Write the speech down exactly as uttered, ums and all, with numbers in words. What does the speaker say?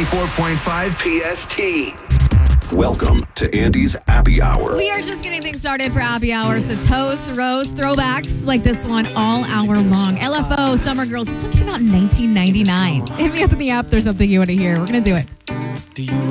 ninety-four point five P S T. Welcome to Andy's Happy Hour. We are just getting things started for Happy Hour. So toast, roast, throwbacks like this one all hour long. L F O, Summer Girls. This one came out in nineteen ninety-nine. Hit me up in the app. There's something you want to hear. We're going to do it. Do you